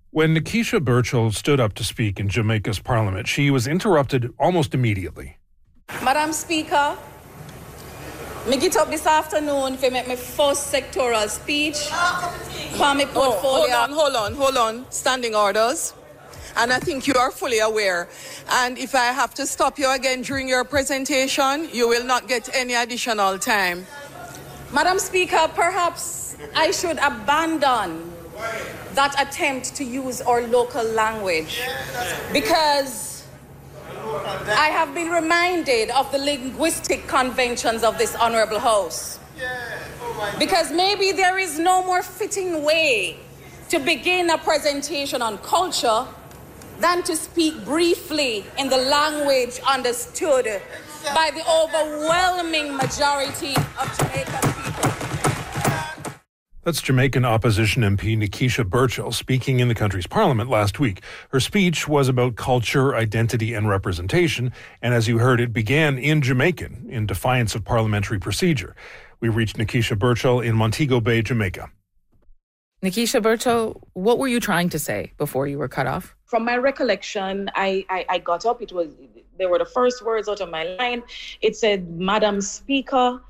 When Nikisha Burchill stood up to speak in Jamaica's parliament, she was interrupted almost immediately. Madam Speaker, me get up this afternoon to make my first sectoral speech for my portfolio. Hold on. Standing orders. And I think you are fully aware. And if I have to stop you again during your presentation, you will not get any additional time. Madam Speaker, perhaps I should abandon that attempt to use our local language because I have been reminded of the linguistic conventions of this honorable House. Because maybe there is no more fitting way to begin a presentation on culture than to speak briefly in the language understood by the overwhelming majority of Jamaican people. That's Jamaican opposition MP Nikisha Burchill speaking in the country's parliament last week. Her speech was about culture, identity, and representation, and as you heard, it began in Jamaican in defiance of parliamentary procedure. We reached Nikisha Burchill in Montego Bay, Jamaica. Nikisha Burchill, what were you trying to say before you were cut off? From my recollection, I got up. They were the first words out of my line. It said, Madam Speaker,